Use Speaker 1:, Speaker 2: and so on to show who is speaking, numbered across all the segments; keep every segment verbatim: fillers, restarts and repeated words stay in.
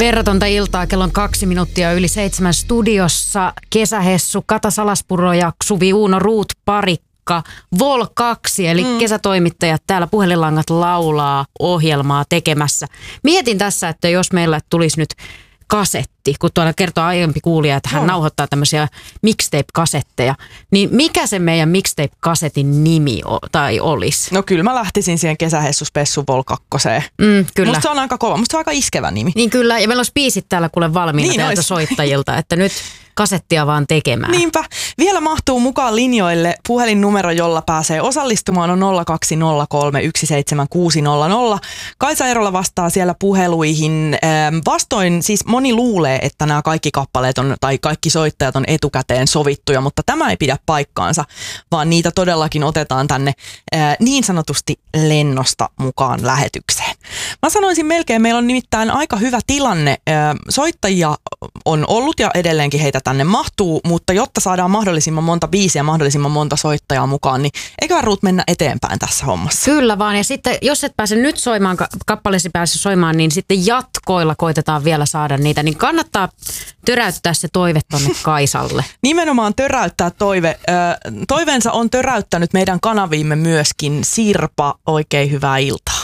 Speaker 1: Verratonta iltaa, kello on kaksi minuuttia yli seitsemän studiossa. Kesähessu, Kata Salaspuro ja Suvi Uuno Ruut Parikka. Vol kaksi, eli mm. kesätoimittajat täällä puhelinlangat laulaa ohjelmaa tekemässä. Mietin tässä, että jos meillä tulisi nyt kasetti, kun tuolla kertoo aiempi kuulija, että hän no. nauhoittaa tämmöisiä mixtape-kasetteja, niin mikä se meidän mixtape-kasetin nimi o- tai olisi?
Speaker 2: No kyllä mä lähtisin siihen Kesähessu-spessu Vol kakkoseen.
Speaker 1: Mm, kyllä.
Speaker 2: Musta se on aika kova, musta se on aika iskevä nimi.
Speaker 1: Niin kyllä, ja meillä olisi biisit täällä kuule valmiina niin teiltä soittajilta, että nyt kasettia vaan tekemään.
Speaker 2: Niinpä. Vielä mahtuu mukaan linjoille puhelinnumero, jolla pääsee osallistumaan on nolla kaksi nolla kolme yksi seitsemän kuusi nolla nolla. Kaisa Erola vastaa siellä puheluihin. Vastoin siis moni luulee, että nämä kaikki kappaleet on, tai kaikki soittajat on etukäteen sovittuja, mutta tämä ei pidä paikkaansa, vaan niitä todellakin otetaan tänne niin sanotusti lennosta mukaan lähetykseen. Mä sanoisin melkein, meillä on nimittäin aika hyvä tilanne. Soittajia on ollut ja edelleenkin heitä tänne mahtuu, mutta jotta saadaan mahdollisimman monta biisiä, mahdollisimman monta soittajaa mukaan, niin eiköhän Ruut mennä eteenpäin tässä hommassa.
Speaker 1: Kyllä vaan, ja sitten jos et pääse nyt soimaan, kappaleesi pääse soimaan, niin sitten jatkoilla koitetaan vielä saada niitä, niin kannattaa töräyttää se toive tonne Kaisalle.
Speaker 2: Nimenomaan töräyttää toive. Toiveensa on töräyttänyt meidän kanaviimme myöskin Sirpa. Oikein hyvää iltaa.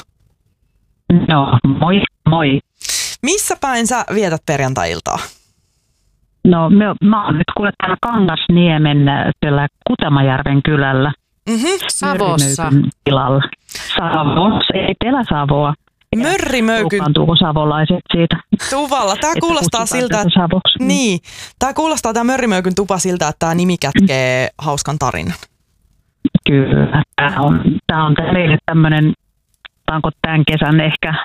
Speaker 3: No, moi, moi.
Speaker 2: Missä päin sä vietät perjantai-iltaa?
Speaker 3: No, me, mä oon nyt kuule täällä Kangasniemen siellä Kutemajärven kylällä.
Speaker 1: Mm-hmm. Savossa.
Speaker 3: Tilalla. Savossa, ei Etelä-Savoa.
Speaker 2: Mörrimöykyn.
Speaker 3: Lupaantuuko savolaiset siitä?
Speaker 2: Tuvalla. Tää
Speaker 3: että
Speaker 2: kuulostaa siltä, että
Speaker 3: Savoksi.
Speaker 2: niin. Tää kuulostaa tää Mörrimöykyn tupa siltä, että tää nimi kätkee hauskan tarinan.
Speaker 3: Kyllä. Tää on, tää on meille tämmönen, onko tämän kesän ehkä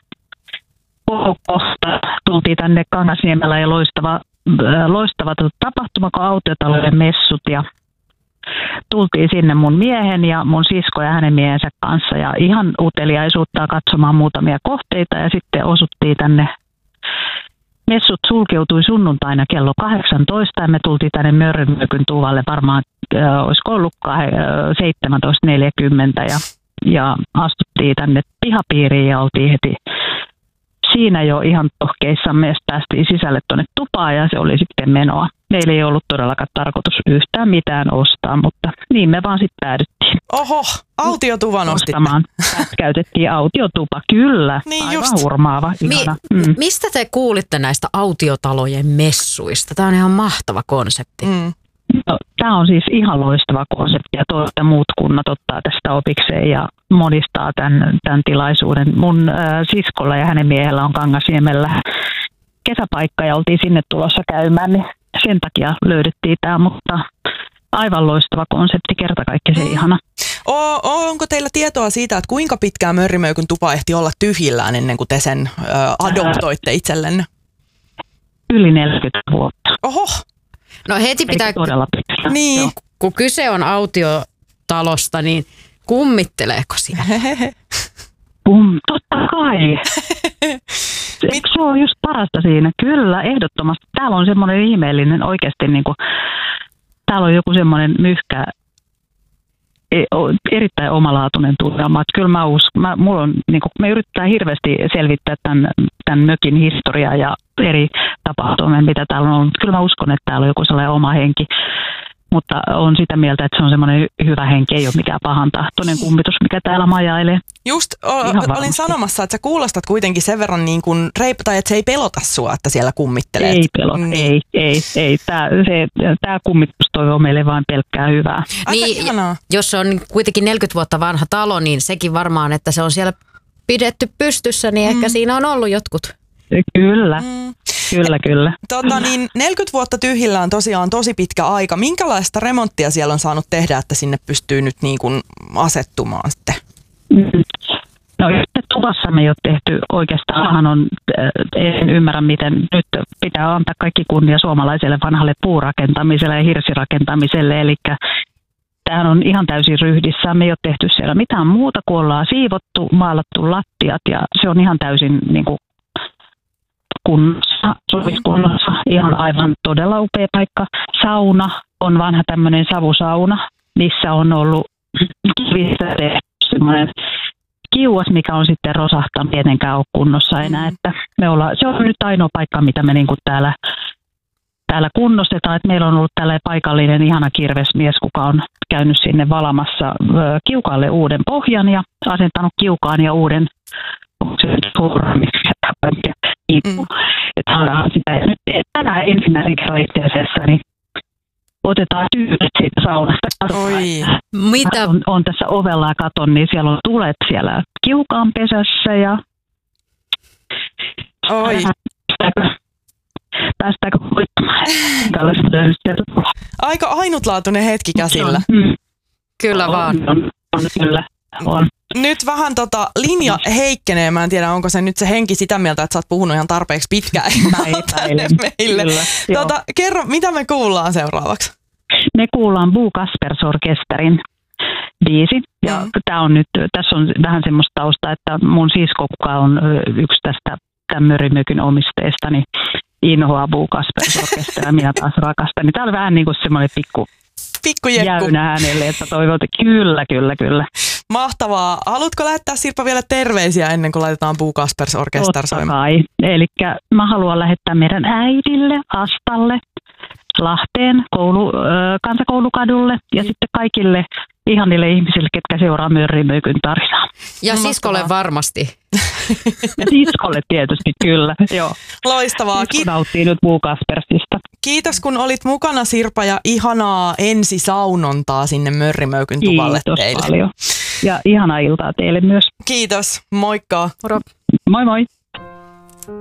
Speaker 3: kohta. Tultiin tänne Kangasniemellä ja loistava loistava tapahtuma, kun autiotalouden messut, ja tultiin sinne mun miehen ja mun sisko ja hänen miehensä kanssa ja ihan uteliaisuutta katsomaan muutamia kohteita, ja sitten osuttiin tänne. Messut sulkeutui sunnuntaina kello kahdeksantoista ja me tultiin tänne Mörrimöykyn tuvalle varmaan, äh, olisiko ollut seitsemäntoista neljäkymmentä, ja, ja astuttiin tänne pihapiiriin ja oltiin heti siinä jo ihan tohkeissamme, ja päästiin sisälle tuonne tupaan ja se oli sitten menoa. Meillä ei ollut todellakaan tarkoitus yhtään mitään ostaa, mutta niin me vaan sitten päädyttiin.
Speaker 2: Oho, autiotuvan ostitte.
Speaker 3: Käytettiin autiotupa, kyllä.
Speaker 2: Niin
Speaker 3: aivan
Speaker 2: just.
Speaker 3: hurmaava, ihana.
Speaker 1: Mi-
Speaker 3: mm.
Speaker 1: Mistä te kuulitte näistä autiotalojen messuista? Tämä on ihan mahtava konsepti.
Speaker 2: Mm.
Speaker 3: No, tämä on siis ihan loistava konsepti, ja toivon, että muut kunnat ottaa tästä opikseen ja monistaa tämän, tämän tilaisuuden. Mun äh, siskolla ja hänen miehellä on Kangasniemellä kesäpaikka ja oltiin sinne tulossa käymään, niin sen takia löydettiin tämä, mutta aivan loistava konsepti, kerta kaikki se ihana.
Speaker 2: O, onko teillä tietoa siitä, että kuinka pitkään Mörrimöykyn tupa ehti olla tyhjillään ennen kuin te sen äh, adoptoitte itsellenne?
Speaker 3: Yli neljäkymmentä vuotta.
Speaker 2: Oho!
Speaker 1: No heti pitää,
Speaker 3: todella pitkä.
Speaker 2: Niin.
Speaker 1: kun kyse on autiotalosta, niin kummitteleeko siellä?
Speaker 3: Pum, totta kai. Eikö se on just parasta siinä? Kyllä, ehdottomasti. Täällä on semmoinen ihmeellinen oikeasti, niin kuin, täällä on joku semmoinen myhkä, erittäin omalaatuinen tunnelma. Että kyllä mä uskon, mä, mulla on, niin kuin, me yritetään hirveästi selvittää tämän, tämän mökin historiaa ja eri tapahtumia, mitä täällä on ollut. Kyllä mä uskon, että täällä on joku sellainen oma henki. Mutta on sitä mieltä, että se on semmoinen hyvä henki, ei ole mikään pahantahtoinen kummitus, mikä täällä majailee.
Speaker 2: Just o- olin sanomassa, että sä kuulostat kuitenkin sen verran niin kuin reip- tai että se ei pelota sua, että siellä kummittelee.
Speaker 3: Ei pelota, niin. ei, ei, ei. Tää, se, tää kummitus toivoo meille vain pelkkää hyvää.
Speaker 1: Niin, jos se on kuitenkin neljäkymmentä vuotta vanha talo, niin sekin varmaan, että se on siellä pidetty pystyssä, niin ehkä mm. siinä on ollut jotkut.
Speaker 3: Kyllä. Mm. Kyllä, kyllä.
Speaker 2: Tota, niin neljäkymmentä vuotta tyhjillä on tosiaan tosi pitkä aika. Minkälaista remonttia siellä on saanut tehdä, että sinne pystyy nyt niin kuin asettumaan sitten?
Speaker 3: No tuvassa me ei ole tehty oikeastaan, on, en ymmärrä miten nyt pitää antaa kaikki kunnia suomalaiselle vanhalle puurakentamiselle ja hirsirakentamiselle, eli tämähän on ihan täysin ryhdissä. Me ei ole tehty siellä mitään muuta, kun ollaan siivottu, maalattu lattiat ja se on ihan täysin niin kuin kunnossa, soviskunnossa, ihan aivan todella upea paikka. Sauna on vanha tämmöinen savusauna, missä on ollut kivistä semmoinen kiuas, mikä on sitten rosahtanut, tietenkään ole kunnossa enää, että me ollaan, se on nyt ainoa paikka, mitä me niinku täällä, täällä kunnostetaan. Et meillä on ollut tällainen paikallinen ihana kirvesmies, kuka on käynyt sinne valamassa ö, kiukaalle uuden pohjan ja asentanut kiukaan ja uuden mm. että saadaan sitä. Ja nyt tänään ensimmäisen kerran itse asiassa, niin otetaan tyylet siitä saunasta.
Speaker 2: Oi.
Speaker 1: Mitä?
Speaker 3: On, on tässä ovella ja katon, niin siellä on tulet siellä kiukaan pesässä ja
Speaker 2: Oi.
Speaker 3: Päästääkö, päästääkö voittamaan?
Speaker 2: Aika ainutlaatuinen hetki käsillä.
Speaker 3: Mm.
Speaker 1: Kyllä vaan.
Speaker 3: On, on, on, kyllä. On.
Speaker 2: Nyt vähän tota linja heikkenee. Mä en tiedä, onko se nyt se henki sitä mieltä, että sä oot puhunut ihan tarpeeksi pitkään.
Speaker 3: Mä epäilen.
Speaker 2: Meille.
Speaker 3: Kyllä,
Speaker 2: tota, kerro, mitä me kuullaan seuraavaksi?
Speaker 3: Me kuullaan Bo Kaspers Orkesterin biisi. Ja
Speaker 2: mm.
Speaker 3: tää on nyt, tässä on vähän semmoista taustaa, että mun sisko, kuka on yksi tästä tämän Mörimökyn omisteista, niin inhoaa Bo Kaspers Orkesteria, minä taas rakastan. Niin tää oli vähän niin kuin semmoinen pikku jäynä hänelle, että toivon, että kyllä, kyllä, kyllä.
Speaker 2: Mahtavaa. Haluatko lähettää Sirpa vielä terveisiä ennen kuin laitetaan Bo Kaspers Orkester soimaan?
Speaker 3: Totta kai. Elikkä mä haluan lähettää meidän äidille, Astalle, Lahteen, koulu, ö, kansakoulukadulle ja sitten kaikille ihanille ihmisille, ketkä seuraa Mörimöikyn tarinaa.
Speaker 1: Ja siskolle varmasti.
Speaker 3: Ja siskolle tietysti, kyllä. Joo.
Speaker 2: Loistavaa.
Speaker 3: Sisko nauttii nyt Bo Kaspersista.
Speaker 2: Kiitos, kun olit mukana, Sirpa, ja ihanaa ensisaunontaa sinne Mörimöikyn tuvalle
Speaker 3: Kiitos
Speaker 2: teille.
Speaker 3: paljon. Ja ihanaa iltaa teille myös.
Speaker 2: Kiitos. Moikka.
Speaker 1: Moro.
Speaker 3: Moi moi.